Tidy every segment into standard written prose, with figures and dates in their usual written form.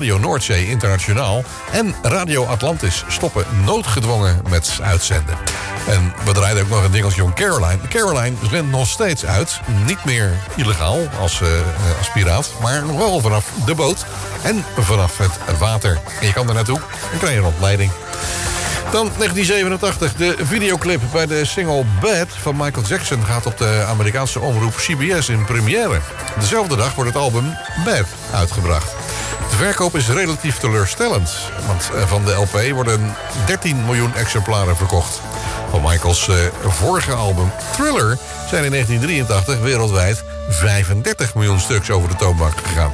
Radio Noordzee Internationaal en Radio Atlantis stoppen noodgedwongen met uitzenden. En we draaiden ook nog een ding als Young Caroline. Caroline zendt nog steeds uit. Niet meer illegaal als piraat, maar nog wel vanaf de boot en vanaf het water. En je kan er naartoe en krijg je een opleiding. Dan 1987, de videoclip bij de single Bad van Michael Jackson gaat op de Amerikaanse omroep CBS in première. Dezelfde dag wordt het album Bad uitgebracht. De verkoop is relatief teleurstellend, want van de LP worden 13 miljoen exemplaren verkocht. Van Michaels vorige album Thriller zijn in 1983 wereldwijd 35 miljoen stuks over de toonbank gegaan.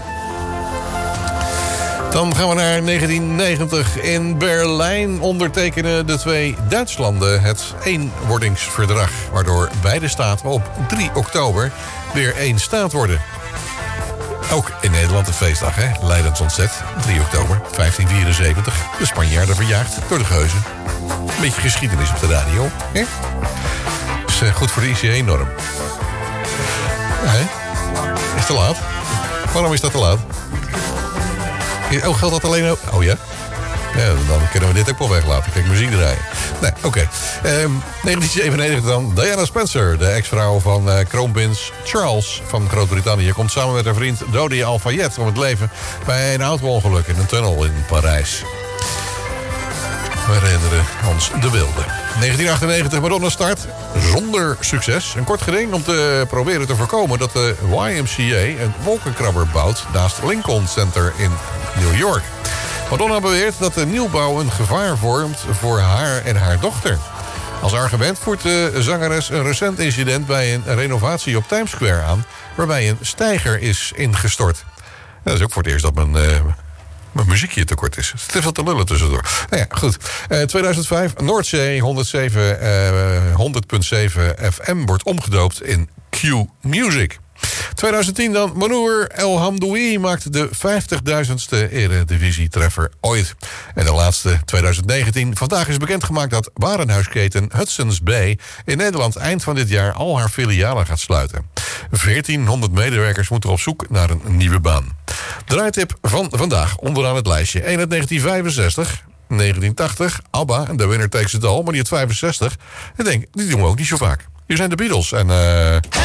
Dan gaan we naar 1990. In Berlijn ondertekenen de twee Duitslanden het eenwordingsverdrag, waardoor beide staten op 3 oktober weer één staat worden. Ook in Nederland een feestdag, hè? Leidens ontzet, 3 oktober 1574. De Spanjaarden verjaagd door de geuzen. Een beetje geschiedenis op de radio, hè? Is goed voor de ICE-norm. Hè? Is te laat? Waarom is dat te laat? Oh, geldt dat alleen ook? Oh ja? Ja, dan kunnen we dit ook wel weglaten. Kijk, muziek draaien. Nee, oké. 1997 dan. Diana Spencer, de ex-vrouw van kroonprins Charles van Groot-Brittannië, komt samen met haar vriend Dodi Al-Fayed om het leven bij een auto-ongeluk in een tunnel in Parijs. We herinneren ons de beelden. 1998, Madonna start zonder succes. Een kort geding om te proberen te voorkomen dat de YMCA een wolkenkrabber bouwt naast Lincoln Center in New York. Madonna beweert dat de nieuwbouw een gevaar vormt voor haar en haar dochter. Als argument voert de zangeres een recent incident bij een renovatie op Times Square aan, waarbij een steiger is ingestort. Dat is ook voor het eerst dat mijn muziekje tekort is. Te veel te lullen tussendoor. Nou ja, goed. 2005, Noordzee 100.7 FM wordt omgedoopt in Q Music. 2010 dan, Manour El Hamdoui maakt de 50.000ste eredivisie-treffer ooit. En de laatste, 2019. Vandaag is bekendgemaakt dat warenhuisketen Hudson's Bay in Nederland eind van dit jaar al haar filialen gaat sluiten. 1400 medewerkers moeten op zoek naar een nieuwe baan. Draaitip van vandaag, onderaan het lijstje. 1 uit 1965, 1980, ABBA en The Winner Takes It All, maar die uit 65. Ik denk, die doen we ook niet zo vaak. Hier zijn de Beatles en